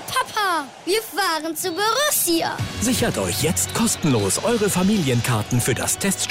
Papa, wir fahren zu Borussia. Sichert euch jetzt kostenlos eure Familienkarten für das Testspiel